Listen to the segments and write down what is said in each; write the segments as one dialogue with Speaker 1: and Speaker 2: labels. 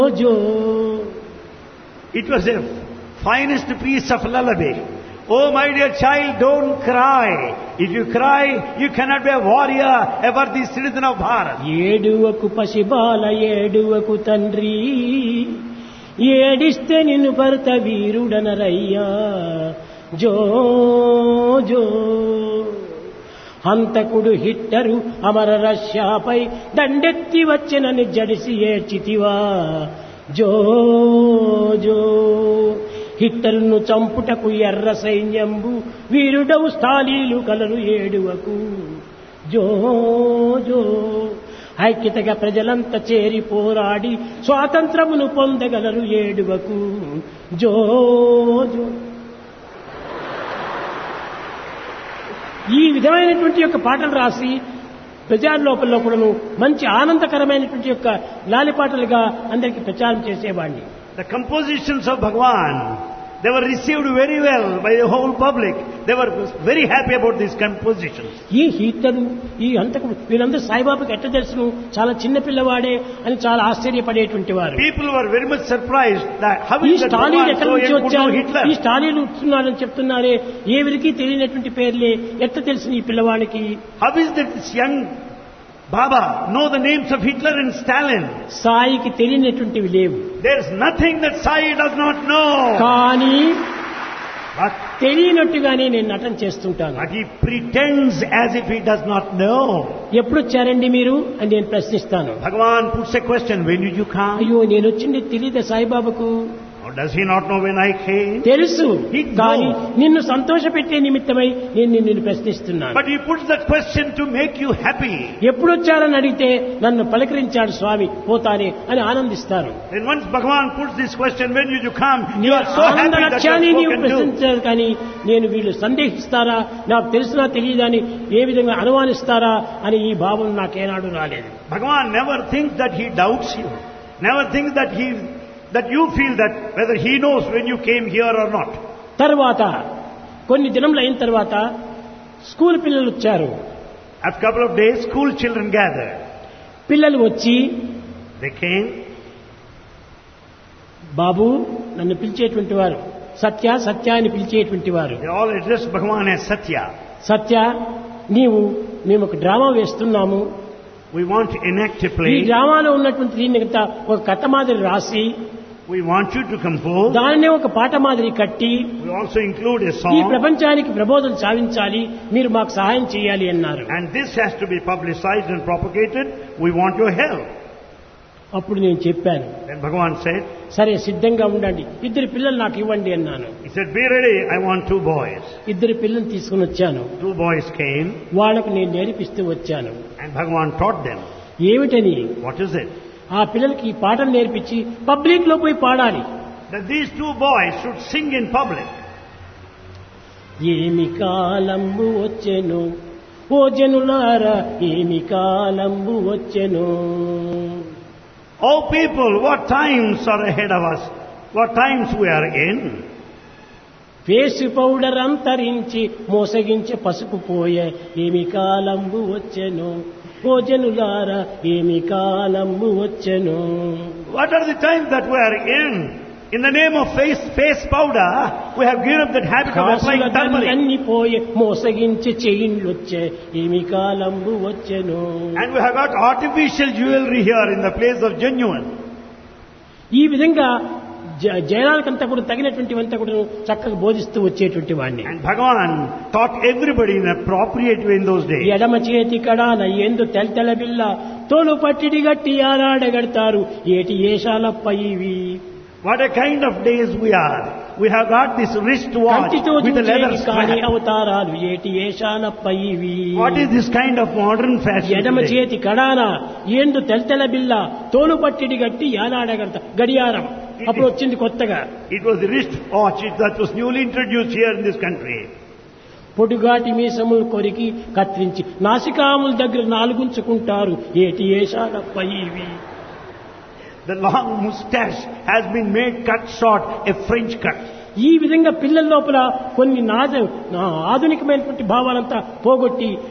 Speaker 1: जो
Speaker 2: It was the finest piece of lullaby. Oh my dear child, don't cry. If you cry, you cannot be a warrior, a worthy citizen of Bharat.
Speaker 1: ఏడువకు పసిబాల ఏడువకు తండ్రి ఏడిస్తే నిన్ను భర్త వీరుడనరయ్యా జో జో హంతకుడు hitter అమర రష్యాపై దండెత్తి వచ్చినని జడిసి ఏడ్చితివా జో జో హిట్టరును చంపుటకు ఎర్ర సైన్యంబు వీరుడవు స్థాళీలు కలరు ఏడువకు జో జో ఐక్యతగా ప్రజలంతా చేరి పోరాడి స్వాతంత్రమును పొందగలరు ఏడువకు జో జో ఈ విధమైనటువంటి యొక్క పాటలు రాసి ప్రజల లోపల కూడాను మంచి ఆనందకరమైనటువంటి యొక్క లాలిపాటలుగా అందరికీ ప్రచారం చేసేవాడిని.
Speaker 2: The compositions of Bhagwan, they were received very well by the whole public. They were very happy about these compositions.
Speaker 1: ఈ హీటరు ఈ అంతకు వీళ్ళందరూ సాయిబాబాకి ఎట్ట తెలుసును చాలా చిన్న పిల్లవాడే అని చాలా ఆశ్చర్యపడేటువంటి వారు.
Speaker 2: People were very much surprised that how
Speaker 1: ఈ
Speaker 2: is that
Speaker 1: స్టాలిన్
Speaker 2: Bhagwan
Speaker 1: ఎక్కడి
Speaker 2: so
Speaker 1: నుంచి
Speaker 2: young could know
Speaker 1: వచ్చారు,
Speaker 2: Hitler?
Speaker 1: ఈ స్టాలిన్ ఉంటున్నారని చెప్తున్నారే, ఎవరికి తెలియనటువంటి పేర్లే ఎట్ట తెలిసిన ఈ పిల్లవాడికి.
Speaker 2: How is that this young Baba know the names of Hitler and Stalin?
Speaker 1: సాయికి తెలియనటువంటివి లేవు.
Speaker 2: There is nothing that Sai does not know.
Speaker 1: కానీ
Speaker 2: But
Speaker 1: తెలియనట్టుగానే నేను నటన చేస్తుంటాను.
Speaker 2: he pretends as if he does not know.
Speaker 1: ఎప్పుడు వచ్చారండి మీరు అని నేను ప్రశ్నిస్తాను.
Speaker 2: Bhagwan puts a question, when did you come?
Speaker 1: అయ్యో నేను వచ్చింది తెలియదా సాయిబాబాకు?
Speaker 2: Or does he not know when I came?
Speaker 1: తెలుసు,
Speaker 2: He
Speaker 1: కానీ
Speaker 2: knows.
Speaker 1: నిన్ను సంతోషపెట్టే నిమిత్తమై నేను నిన్ను ప్రశ్నిస్తున్నాను.
Speaker 2: But he puts that question to make you happy.
Speaker 1: ఎప్పుడు వచ్చారని అడిగితే నన్ను పలకరించాడు స్వామి పోతానే అని ఆనందిస్తాను.
Speaker 2: Then once Bhagwan puts this question, when did you come?
Speaker 1: నీ
Speaker 2: You are so
Speaker 1: ఆనంద
Speaker 2: happy that you
Speaker 1: లక్ష్యాన్ని
Speaker 2: have
Speaker 1: నీవు
Speaker 2: spoken to.
Speaker 1: ప్రశ్నించారు, కానీ నేను వీళ్ళు సందేహిస్తారా, నాకు తెలిసినా తెలియదా అని ఏ విధంగా అనుమానిస్తారా అని ఈ భావం నాకేనాడు రాలేదు.
Speaker 2: Bhagwan never thinks that he doubts you. Never thinks that you feel that whether he knows when you came here or not.
Speaker 1: తర్వాత కొన్ని దినములు అయిన తర్వాత స్కూల్ పిల్లలు వచ్చారు.
Speaker 2: After a couple of days, school children gathered.
Speaker 1: పిల్లలు వచ్చి
Speaker 2: They came.
Speaker 1: బాబు నన్ను పిలిచేటువంటి వారు, సత్య సత్య అని పిలిచేటువంటి వారు.
Speaker 2: They all addressed Bhagwan as Satya.
Speaker 1: సత్య మేము ఒక డ్రామా వేస్తున్నాము,
Speaker 2: We want to enact a
Speaker 1: ఈ
Speaker 2: play.
Speaker 1: డ్రామాలో ఉన్నటువంటి దీన్ని ఒక కథ మాదిరి రాసి
Speaker 2: We want you to compose.
Speaker 1: దానినే ఒక పాట మాదిరి కట్టి
Speaker 2: We also include a
Speaker 1: ఈ
Speaker 2: song.
Speaker 1: ప్రపంచానికి ప్రబోధన సాధించాలి, మీరు మాకు సహాయం చేయాలి అన్నారు.
Speaker 2: And this has to be publicized and propagated. We want your help.
Speaker 1: అప్పుడు నేను చెప్పాను,
Speaker 2: Then Bhagwan said,
Speaker 1: సరే సిద్ధంగా ఉండండి, ఇద్దరు పిల్లలు నాకు ఇవ్వండి అన్నాను.
Speaker 2: he said, be ready, I want 2 boys.
Speaker 1: ఇద్దరు పిల్లల్ని తీసుకుని వచ్చాను.
Speaker 2: 2 boys came
Speaker 1: వాళ్ళకు నేను నేర్పిస్తూ వచ్చాను.
Speaker 2: and Bhagwan taught them.
Speaker 1: ఏమిటని?
Speaker 2: What is it?
Speaker 1: ఆ పిల్లలకి ఈ పాటలు నేర్పించి పబ్లిక్ లో పోయి పాడాలి.
Speaker 2: That these 2 boys should sing in public.
Speaker 1: ఏమి కాలంబు వచ్చెను ఓ జనులారా, ఏమి కాలంబు వచ్చెను.
Speaker 2: Oh people, what times are ahead of us? What times we are in?
Speaker 1: Face powder అంతరించి మోసగించి పసుపు పోయే, ఏమి కాలంబు వచ్చెను ఓ జనులారా, ఏమి కాలంబు వచ్చెను.
Speaker 2: What are the times that we are in? In the name of face powder, we have given up that habit of applying turmeric.
Speaker 1: అన్ని పోయే మోసగించి చెయ్యిండ్లొచ్చే, ఏమి కాలంబు వచ్చెను.
Speaker 2: And we have got artificial jewelry here in the place of genuine.
Speaker 1: ఈ విధంగా జనాలకంతా కూడా తగినటువంటివంతా కూడా చక్కగా బోధిస్తూ వచ్చేటువంటి వాడిని.
Speaker 2: And Bhagavan taught everybody in an appropriate way in those days.
Speaker 1: ఎడమ చేతి కడాన ఎందు తెల్తెల బిల్ల తోలు పట్టిడి గట్టి ఆరాడగడతారు, ఏటి ఏషాలప్ప ఇవి.
Speaker 2: What a kind of days we are. We have got this wristwatch
Speaker 1: కంటితో
Speaker 2: with a leather
Speaker 1: చూచేవి కాని
Speaker 2: strap.
Speaker 1: అవతారాలు, ఏటి ఏషాలప్ప ఇవి.
Speaker 2: What is this kind of modern fashion
Speaker 1: ఎడమ
Speaker 2: today?
Speaker 1: చేతి కడాన ఎందు తెల్తెల బిల్ల తోలు పట్టిడి గట్టి ఆరాడగడతా గడియారం అప్పుడు వచ్చింది కొత్తగా.
Speaker 2: It was the wristwatch that was newly introduced here in this country.
Speaker 1: పొడుగాటి మీసములు కొరికి కత్తిరించి నాసికాముల దగ్గర నాలుగుంచుకుంటారు, ఏటి ఏషాలప్ప ఇవి.
Speaker 2: The long moustache has been made cut short, a French cut.
Speaker 1: ఈ విధంగా పిల్లల లోపల కొన్ని ఆధునికమైనటువంటి భావాలంతా పోగొట్టి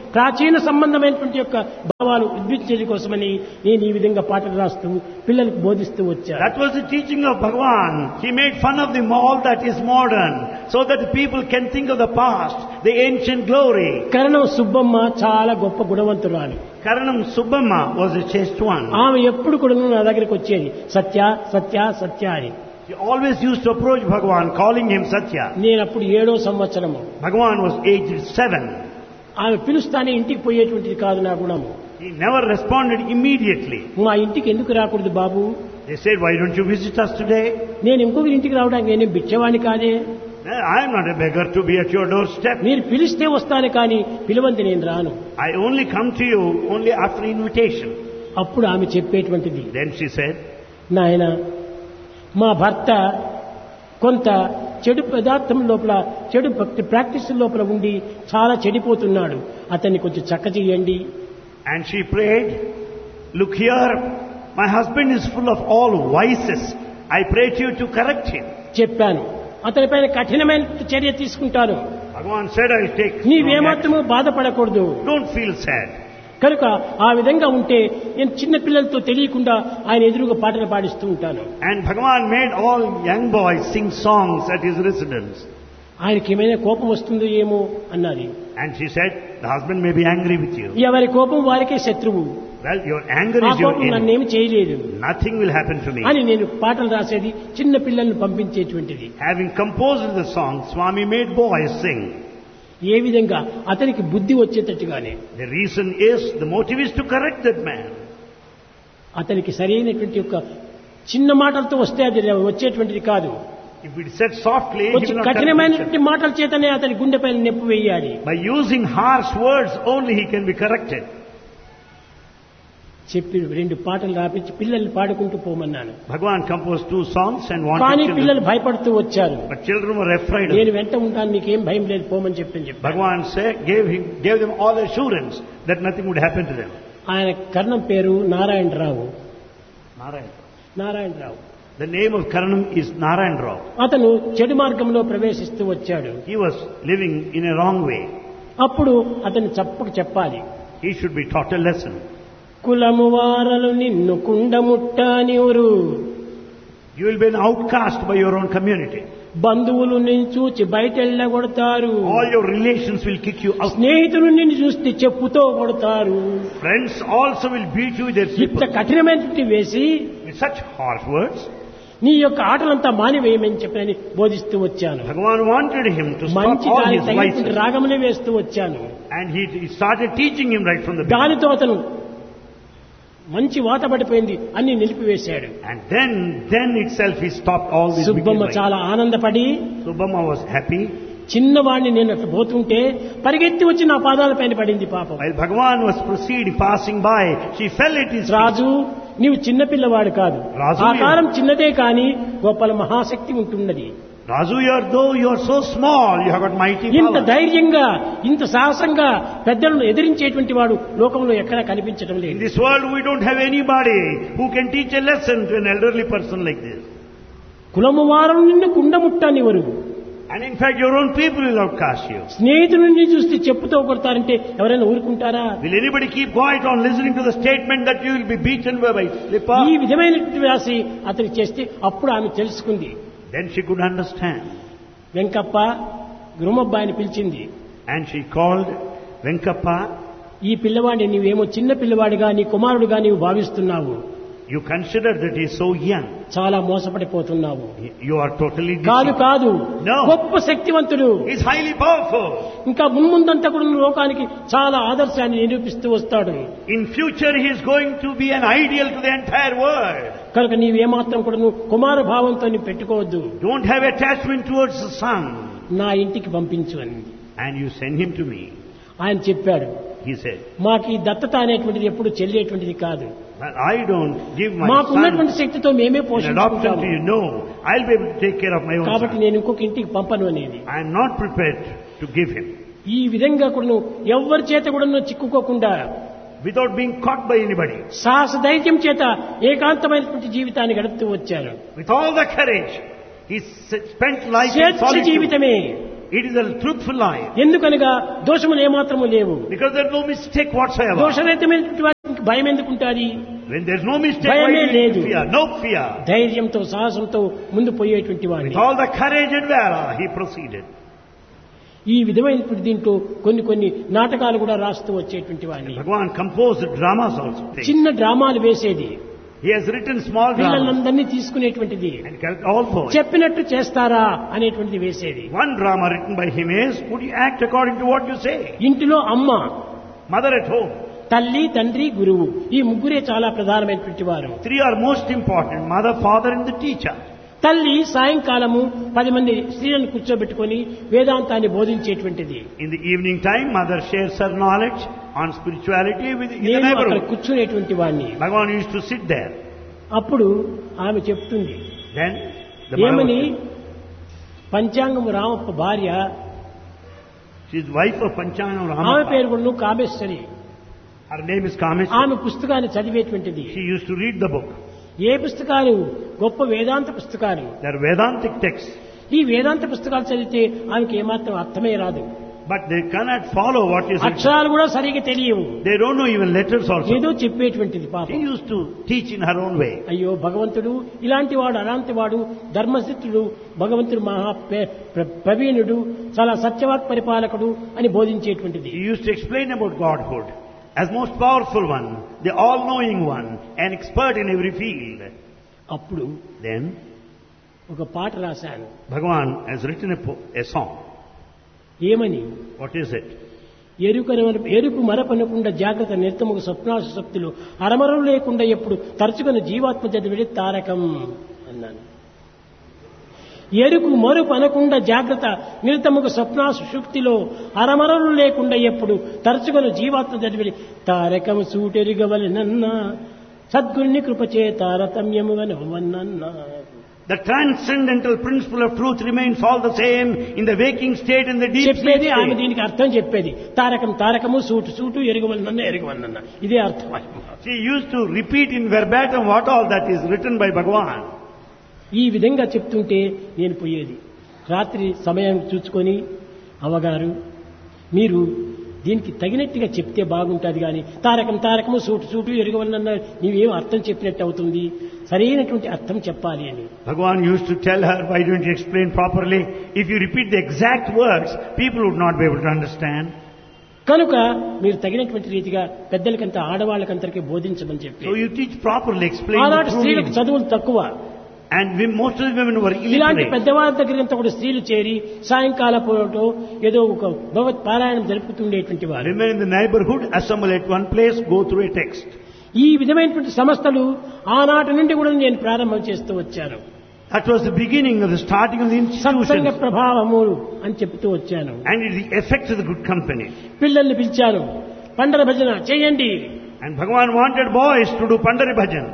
Speaker 1: ప్రాచీన సంబంధమైనటువంటి యొక్క భావాలు ఉద్భించే కోసమని నేను ఈ విధంగా పాటలు రాస్తూ పిల్లలకు బోధిస్తూ వచ్చాను.
Speaker 2: That was the teaching of Bhagavan. He made fun of the all that is modern, so that the people can think of the past, the ancient glory.
Speaker 1: కరణం సుబ్బమ్మ చాలా గొప్ప గుణవంతురాలు.
Speaker 2: Karanam Subbamma was a chaste one.
Speaker 1: ఆమె ఎప్పుడు కూడా నా దగ్గరికి వచ్చేది సత్య సత్య సత్య అని.
Speaker 2: He always used to approach Bhagavan calling him Satya.
Speaker 1: నేను అప్పుడు 7వ సంవత్సరము.
Speaker 2: Bhagavan was aged 7.
Speaker 1: ఆమె పిలుస్తానే ఇంటికి పోయేటువంటిది కాదు నా గుణము.
Speaker 2: He never responded immediately.
Speaker 1: మా ఇంటికి ఎందుకు రాకూడదు బాబు?
Speaker 2: They said, why don't you visit us today?
Speaker 1: నేను ఇంకొక ఇంటికి రావడానికి నేనేం బిచ్చవాణ్ణి కాదే.
Speaker 2: I am not a beggar to be at your doorstep.
Speaker 1: మీరు పిలిస్తే వస్తాను కానీ పిలవంది నేను రాను.
Speaker 2: I only come to you only after invitation.
Speaker 1: అప్పుడు ఆమె చెప్పేటువంటిది,
Speaker 2: Then she said,
Speaker 1: నాయన మా భర్త కొంత చెడు పదార్థం లోపల చెడు భక్తి ప్రాక్టీస్ లోపల ఉండి చాలా చెడిపోతున్నాడు, అతన్ని కొంచెం చక్క చేయండి.
Speaker 2: and she prayed, look here, my husband is full of all vices. I pray to you to correct him.
Speaker 1: చెప్పాను, అతనిపైన కఠినమైన చర్య తీసుకుంటాను.
Speaker 2: Bhagavan said, I will take no action.
Speaker 1: నీవేమాత్రమూ బాధపడకూడదు.
Speaker 2: Don't feel sad.
Speaker 1: కనుక ఆ విధంగా ఉంటే నేను చిన్న పిల్లలతో తెలియకుండా ఆయన ఎదురుగా పాటలు పాడిస్తూ ఉంటాను.
Speaker 2: And Bhagavan made all young boys sing songs at his residence.
Speaker 1: ఆయనకి ఏమైనా కోపం వస్తుందో ఏమో అన్నది.
Speaker 2: And she said, the husband may be angry with you.
Speaker 1: ఎవరి కోపం వారికే శత్రువు.
Speaker 2: Well, your anger
Speaker 1: ఆ
Speaker 2: is your
Speaker 1: కోపం
Speaker 2: enemy.
Speaker 1: నన్నేమి చేయలేదు
Speaker 2: Nothing will happen to me.
Speaker 1: అని నేను పాటలు రాసేది చిన్న పిల్లల్ని పంపించేటువంటిది.
Speaker 2: Having composed the song, Swami made boys sing.
Speaker 1: ఏ విధంగా అతనికి బుద్ధి వచ్చేటట్టుగానే.
Speaker 2: The reason is, the motive is to correct that man.
Speaker 1: అతనికి సరైనటువంటి యొక్క చిన్న మాటలతో వస్తే అది వచ్చేటువంటిది కాదు.
Speaker 2: If it is said softly, he
Speaker 1: కొంచెం
Speaker 2: will not correct
Speaker 1: కఠినమైనటువంటి
Speaker 2: it.
Speaker 1: మాటల చేతనే అతని గుండెపైన నెప్పు వేయాలి.
Speaker 2: By using harsh words only he can be corrected.
Speaker 1: చెప్పి 2 పాటలు రాపించి పిల్లల్ని పాడుకుంటూ పోమన్నాను.
Speaker 2: Bhagavan composed 2 songs and
Speaker 1: కానీ
Speaker 2: wanted
Speaker 1: పిల్లలు
Speaker 2: children.
Speaker 1: భయపడుతూ వచ్చారు.
Speaker 2: But children were afraid of
Speaker 1: నేను
Speaker 2: him.
Speaker 1: వెంట ఉంటాను, నీకేం భయం లేదు, పోమని చెప్పాను.
Speaker 2: Bhagavan gave them all assurance that nothing would happen to them.
Speaker 1: ఆయన కర్ణం పేరు Narayana Rao.
Speaker 2: Narayan.
Speaker 1: Narayana Rao.
Speaker 2: The name of Karanam is Narayan Rao.
Speaker 1: అతను చెడు మార్గంలో ప్రవేశిస్తూ వచ్చాడు.
Speaker 2: He was living in a wrong way.
Speaker 1: అప్పుడు అతను చప్పకు చెప్పాలి,
Speaker 2: He should be taught a lesson.
Speaker 1: కులము వారలు నిన్ను కుండముట్టానివురు,
Speaker 2: You will be an outcast by your own community.
Speaker 1: బంధువులు నిన్ను చూచి బయటెళ్ళగొడతారు,
Speaker 2: All your relations will kick you out.
Speaker 1: స్నేహితులు నిన్ను చూస్తే చెప్పుతో కొడతారు.
Speaker 2: Friends also will beat you with their
Speaker 1: ఇంత
Speaker 2: slippers.
Speaker 1: కఠినమైనటువంటి వేసి
Speaker 2: With such harsh words,
Speaker 1: నీ యొక్క ఆటలంతా మానివేయమని చెప్పని బోధిస్తూ వచ్చాను.
Speaker 2: Bhagavan wanted him to stop
Speaker 1: మంచి
Speaker 2: all
Speaker 1: దానికి
Speaker 2: his
Speaker 1: తగినటువంటి
Speaker 2: vices.
Speaker 1: రాగమునే వేస్తూ వచ్చాను.
Speaker 2: And he started teaching him right from the beginning.
Speaker 1: దానితో అతను మంచి వాత పడిపోయింది, అన్ని నిలిపివేశాడు.
Speaker 2: And then itself he stopped all these wicked
Speaker 1: Subbamma
Speaker 2: vices.
Speaker 1: చాలా ఆనందపడి,
Speaker 2: Subbamma was happy.
Speaker 1: చిన్నవాడిని నేను అట్లా పోతుంటే పరిగెత్తి వచ్చి నా పాదాల పైన పడింది పాపం.
Speaker 2: While Bhagavan was passing by, she fell at his feet.
Speaker 1: రాజు, నీవు చిన్న పిల్లవాడు కాదు,
Speaker 2: రాజు,
Speaker 1: ఆకారం చిన్నదే కానీ గొప్పల మహాశక్తి ఉంటున్నది.
Speaker 2: Raju, though you are so small, you have got mighty
Speaker 1: ఇంత
Speaker 2: power.
Speaker 1: ధైర్యంగా ఇంత సాహసంగా పెద్దలను ఎదిరించేటువంటి వాడు లోకంలో ఎక్కడా కనిపించడం
Speaker 2: In
Speaker 1: లేదు.
Speaker 2: this world we don't have anybody who can teach a lesson to an elderly person like this.
Speaker 1: కులము వారం నిన్ను కుండముట్టనివరు,
Speaker 2: And in fact your own people will outcast you.
Speaker 1: స్నేహితుడిని చూస్తే చెప్పుతో కొడతారంటే ఎవరైనా ఊరుకుంటారా?
Speaker 2: Will anybody keep quiet on listening to the statement that you will be beaten by slipper?
Speaker 1: ఈ విధమైనటువంటి రాసి అతనికి చేస్తే అప్పుడు ఆమె తెలుసుకుంది.
Speaker 2: Then she could understand.
Speaker 1: Venkappa గురుమబ్బాయిని పిలిచింది.
Speaker 2: And she called Venkappa.
Speaker 1: ఈ పిల్లవాడిని నీవేమో చిన్న పిల్లవాడిగా నీ కుమారుడిగా నీవు భావిస్తున్నావు,
Speaker 2: You consider that he is so young.
Speaker 1: చాలా మోసపడిపోతున్నావు.
Speaker 2: You are totally
Speaker 1: కాదు
Speaker 2: deceived.
Speaker 1: కాదు,
Speaker 2: No.
Speaker 1: గొప్ప శక్తివంతుడు,
Speaker 2: He is highly powerful.
Speaker 1: ఇంకా మున్ముందంతా కూడా లోకానికి చాలా ఆదర్శాన్ని నిరూపిస్తూ వస్తాడు.
Speaker 2: In future he is going to be an ideal to the entire world.
Speaker 1: కనుక నీవేమాత్రం కూడా నువ్వు కుమార భావంతో నీవు పెట్టుకోవద్దు,
Speaker 2: Don't have attachment towards the son.
Speaker 1: నా ఇంటికి పంపించు అని
Speaker 2: And you send him to me.
Speaker 1: ఆయన చెప్పాడు.
Speaker 2: He said,
Speaker 1: మాకు ఈ దత్తత అనేటువంటిది ఎప్పుడు చెల్లేటువంటిది కాదు,
Speaker 2: but I don't give my
Speaker 1: మాకు
Speaker 2: son
Speaker 1: ఉన్నటువంటి శక్తితో మేమే
Speaker 2: in adoption
Speaker 1: పోషించుకుంటాము,
Speaker 2: to you. No, I'll be able to take care of my own
Speaker 1: కాబట్టి
Speaker 2: son.
Speaker 1: నేను ఇంకొక ఇంటికి పంపను అనేది.
Speaker 2: I am not prepared to give him.
Speaker 1: ఈ విధంగా కూడా నువ్వు ఎవ్వరి చేత కూడా నువ్వు చిక్కుకోకుండా
Speaker 2: Without being caught by anybody.
Speaker 1: సాహస ధైర్యం చేత ఏకాంతమైనటువంటి జీవితాన్ని గడుపుతూ వచ్చారు.
Speaker 2: With all the courage, he spent life in
Speaker 1: స్వేచ్ఛ
Speaker 2: solitude.
Speaker 1: జీవితమే.
Speaker 2: It is a truthful life.
Speaker 1: ఎందుకనగా దోషములు ఏమాత్రము లేవు.
Speaker 2: Because there is no mistake whatsoever.
Speaker 1: దోషరహితమైనటువంటి వారికి భయం ఎందుకు ఉంటుంది?
Speaker 2: When there is no mistake,
Speaker 1: భయమే
Speaker 2: why do you
Speaker 1: లేదు.
Speaker 2: fear? No fear.
Speaker 1: ధైర్యంతో సాహసంతో ముందు పోయేటువంటి వాడిని.
Speaker 2: With all the courage and valor, he proceeded.
Speaker 1: ఈ విధమైనటువంటి దీంట్లో కొన్ని నాటకాలు కూడా రాస్తూ వచ్చేటువంటి వాడిని.
Speaker 2: Bhagavan composed dramas also.
Speaker 1: చిన్న డ్రామాలు వేసేది.
Speaker 2: He has written small dramas.
Speaker 1: పిల్లలందరినీ తీసుకునేటువంటిది.
Speaker 2: And kept all boys.
Speaker 1: చెప్పినట్టు చేస్తారా అనేటువంటిది వేసేది.
Speaker 2: One drama written by him is, would you act according to what you say?
Speaker 1: ఇంటిలో అమ్మ,
Speaker 2: Mother at home.
Speaker 1: తల్లి, తండ్రి, గురువు, ఈ ముగ్గురే చాలా ప్రధానమైనటువంటి వారు.
Speaker 2: Three are most important: mother, father, and the teacher.
Speaker 1: తల్లి సాయంకాలము 10 మంది స్త్రీలను కూర్చోబెట్టుకొని వేదాంతాన్ని బోధించేటువంటిది.
Speaker 2: In the evening time, mother shares her knowledge on spirituality with in the
Speaker 1: నేను అక్కడ
Speaker 2: neighborhood.
Speaker 1: కూర్చునేటువంటి వాడిని.
Speaker 2: Bhagavan used to sit there.
Speaker 1: అప్పుడు ఆమె చెప్తుంది,
Speaker 2: Then the mother
Speaker 1: ఏమని?
Speaker 2: was,
Speaker 1: పంచాంగము రామప్ప భార్య,
Speaker 2: she is wife of Panchangam
Speaker 1: ఆమె
Speaker 2: Ramappa.
Speaker 1: పేరు కూడా Kameshwari.
Speaker 2: Her name is Kameshwari.
Speaker 1: ఆమె పుస్తకాన్ని చదివేటువంటిది.
Speaker 2: She used to read the book.
Speaker 1: ఏ పుస్తకాలు? గొప్ప వేదాంత పుస్తకాలు.
Speaker 2: They are Vedantic texts.
Speaker 1: ఈ వేదాంత పుస్తకాలు చదివితే ఆమెకి ఏమాత్రం అర్థమే రాదు.
Speaker 2: But they cannot follow what is written.
Speaker 1: అక్షరాలు కూడా సరిగా తెలియవు.
Speaker 2: They don't know even letters also.
Speaker 1: ఏదో చెప్పేటువంటిది
Speaker 2: She
Speaker 1: పాపం.
Speaker 2: used to teach in her own way.
Speaker 1: అయ్యో భగవంతుడు ఇలాంటి వాడు అలాంటి వాడు ధర్మసిద్ధుడు, భగవంతుడు మహా ప్రవీణుడు, చాలా సత్యవాక్ పరిపాలకుడు అని బోధించేటువంటిది.
Speaker 2: She used to explain about Godhood as most powerful one, the all-knowing one, an expert in every field.
Speaker 1: అప్పుడు
Speaker 2: Then
Speaker 1: ఒక పాట రాశాను.
Speaker 2: Bhagavan has written a song.
Speaker 1: ఏమని?
Speaker 2: What is it?
Speaker 1: ఎరుకు మరపనకుండా జాగ్రత్త నిర్తముకు స్వప్నాశ శక్తులు అరమరం లేకుండా ఎప్పుడు తరచుకున్న జీవాత్మ చదివిడి తారకం అన్నాను. ఎరుకు మరుపు అనకుండా జాగ్రత్త నిరతముకు స్వప్నాశ శక్తిలో అరమరలు లేకుండా ఎప్పుడు తరచుకున్న జీవాత్మ చదివిడి తారకము సూటెరుగవలెనన్నా సద్గురుని కృపచే తారతమ్యము వనవన్నన్నా.
Speaker 2: The transcendental principle of truth remains all the same in the waking state and the deep sleep
Speaker 1: చెప్పేది ఆమె
Speaker 2: state.
Speaker 1: దీనికి అర్థం చెప్పేది. తారకము సూటు ఎరుగవలనన్నా ఎరుగవలనన్నా ఇదే అర్థం.
Speaker 2: She used to repeat in verbatim what all that is written by Bhagavan.
Speaker 1: ఈ విధంగా చెప్తుంటే నేను పోయేది. రాత్రి సమయం చూసుకొని, అవ్వగారు మీరు దీనికి తగినట్టుగా చెప్తే బాగుంటుంది, కానీ తారకము సూటు ఎరుగవలనన్నా నీవేం అర్థం చెప్పినట్టు అవుతుంది, సరైనటువంటి అర్థం చెప్పాలి అని.
Speaker 2: Bhagavan used to tell her, why don't you explain properly? If you repeat the exact words, people would not be able to understand.
Speaker 1: కనుక మీరు తగినటువంటి రీతిగా పెద్దలకంతా ఆడవాళ్ళకంతరికి బోధించమని చెప్పి.
Speaker 2: So you teach properly, explain the
Speaker 1: ఆనాటి
Speaker 2: true
Speaker 1: స్త్రీలకు
Speaker 2: meaning.
Speaker 1: చదువులు తక్కువ.
Speaker 2: And most of the women were
Speaker 1: ఇలాంటి
Speaker 2: illiterate.
Speaker 1: పెద్దవాళ్ళ దగ్గరంతా కూడా స్త్రీలు చేరి సాయంకాల పూటో ఏదో ఒక భగవత్ పారాయణం జరుపుతుండేటువంటి వారు.
Speaker 2: Women in the neighborhood assemble at one place, go through a text.
Speaker 1: ఈ విధమైనటువంటి సంస్థలు ఆనాటి నుండి కూడా నేను ప్రారంభం చేస్తూ వచ్చాను.
Speaker 2: That was the beginning of the starting of the
Speaker 1: Satsanga
Speaker 2: institutions.
Speaker 1: ప్రభావము అని చెప్తూ వచ్చాను.
Speaker 2: And it is the effect of the good company.
Speaker 1: పిల్లల్ని పిలిచాను, పండర భజన చేయండి.
Speaker 2: And Bhagavan wanted boys to do Pandari Bhajan.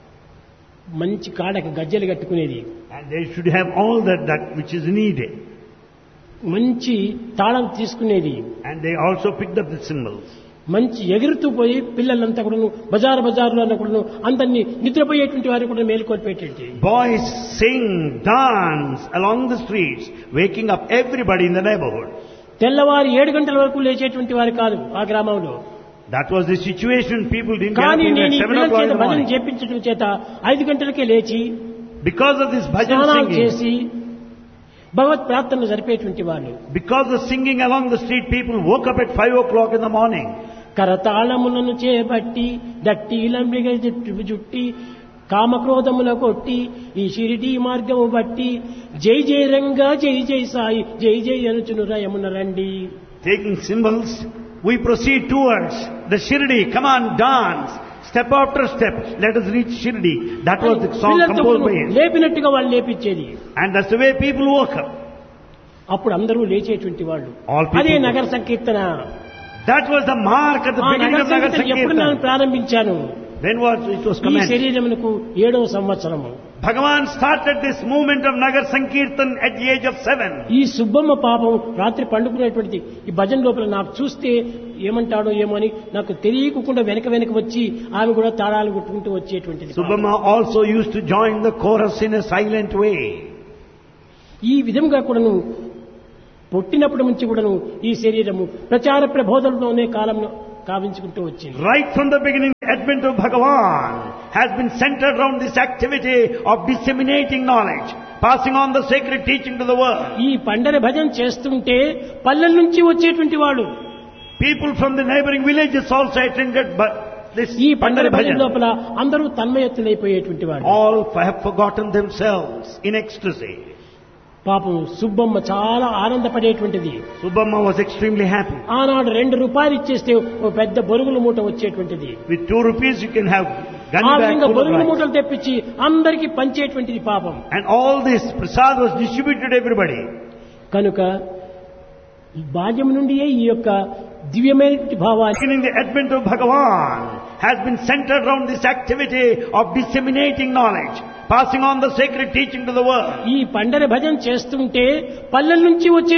Speaker 1: మంచి కాడకు గజ్జలు కట్టుకునేది,
Speaker 2: And they should have all that which is needed.
Speaker 1: మంచి తాళం తీసుకునేది,
Speaker 2: And they also picked up the cymbals.
Speaker 1: మంచి ఎగురుతూ పోయి పిల్లలంతా కూడా బజారులో అన్న కూడా అందరినీ నిద్రపోయేటువంటి వారు కూడా మేలుకొల్పేటువంటి.
Speaker 2: Boys sing, dance along the streets, waking up everybody in the neighborhood.
Speaker 1: తెల్లవారు 7 గంటల వరకు లేచేటువంటి వారు కాదు ఆ గ్రామంలో.
Speaker 2: That was the situation. People didn't get up
Speaker 1: కానీ
Speaker 2: even
Speaker 1: నేను
Speaker 2: at
Speaker 1: ఈ
Speaker 2: 7
Speaker 1: పిల్లల
Speaker 2: o'clock in
Speaker 1: చేత
Speaker 2: the
Speaker 1: భజన
Speaker 2: morning.
Speaker 1: చేపించడం చేత 5 గంటలకే లేచి
Speaker 2: Because of this bhajan
Speaker 1: స్నానాలు
Speaker 2: singing,
Speaker 1: చేసి భగవత్ ప్రార్థనలు జరిపేటువంటి వాళ్ళు.
Speaker 2: because of singing along the street, people woke up at 5 o'clock in the morning.
Speaker 1: కరతాళములను చేపట్టి దట్టిలంబిగ జుట్టి కామక్రోధముల కొట్టి ఈ షిరిడీ మార్గము బట్టి జై జై రంగా జై జై సాయి జై జై అనుచును రయమున రండి.
Speaker 2: Taking cymbals, we proceed towards the Shirdi. Come on, dance. Step after step, let us reach Shirdi. That was the song
Speaker 1: పిల్లలతో
Speaker 2: composed by him.
Speaker 1: లేపినట్టుగా వాళ్ళు లేపించేది.
Speaker 2: And that's the way people woke up.
Speaker 1: అప్పుడు అందరూ లేచేటువంటి వాళ్ళు.
Speaker 2: All people
Speaker 1: అదే
Speaker 2: woke
Speaker 1: నగర సంకీర్తన.
Speaker 2: That was the mark at the
Speaker 1: ఆ
Speaker 2: beginning
Speaker 1: నగర
Speaker 2: of Nagar
Speaker 1: సంకీర్తన ఎప్పుడు నేను
Speaker 2: Sankirtan.
Speaker 1: ప్రారంభించాను?
Speaker 2: When it was
Speaker 1: ఈ
Speaker 2: commenced.
Speaker 1: శరీరమునకు 7వ సంవత్సరము.
Speaker 2: Bhagavan started this movement of Nagar Sankirtan at the age of 7.
Speaker 1: ఈ సుబ్బమ్మ పాపం రాత్రి పండుకునేటువంటి ఈ భజన లోపల నాకు చూస్తే ఏమంటాడో ఏమో అని నాకు తెలియకుండా వెనక వచ్చి ఆమె కూడా తాళాలు కొట్టుకుంటూ వచ్చేటువంటిది.
Speaker 2: Subhamma also used to join the chorus in a silent way.
Speaker 1: ఈ విధంగా కూడాను పుట్టినప్పటి నుంచి కూడాను ఈ శరీరము ప్రచార ప్రబోధనలోనే కాలం కావించుకుంటూ వచ్చింది.
Speaker 2: Right from the beginning, the advent of Bhagavan has been centered around this activity of disseminating knowledge, passing on the sacred teaching to the world.
Speaker 1: ఈ పండరి భజన చేస్తుంటే పల్లెల నుంచి వచ్చేటువంటి వాళ్ళు
Speaker 2: People from the neighboring villages also attended this
Speaker 1: ఈ పండరి భజన
Speaker 2: bhajan.
Speaker 1: లోపల అందరూ తన్మయత్తులైపోయేటువంటి వాళ్ళు.
Speaker 2: All have forgotten themselves in ecstasy.
Speaker 1: పాపం సుబ్బమ్మ చాలా ఆనందపడేటువంటిది.
Speaker 2: Subbamma was extremely happy.
Speaker 1: ఆనాడు 2 రూపాయలు ఇచ్చేస్తే ఒక పెద్ద బొరుగుల మూట వచ్చేటువంటిది.
Speaker 2: With 2 rupees you can have
Speaker 1: ఆ
Speaker 2: gunny bag
Speaker 1: విధంగా
Speaker 2: full of
Speaker 1: బొరుగుల
Speaker 2: rice.
Speaker 1: మూటలు తెప్పించి అందరికీ పంచేటువంటిది పాపం.
Speaker 2: And all this prasad was distributed to everybody.
Speaker 1: కనుక బాల్యం నుండియే ఈ యొక్క దివ్యమైనటువంటి భావాన్ని
Speaker 2: Beginning, the advent of Bhagavan has been centered around this activity of disseminating knowledge, passing on the sacred teaching to the world.
Speaker 1: ఈ పండరి భజన చేస్తుంటే పల్లెల నుంచి వచ్చే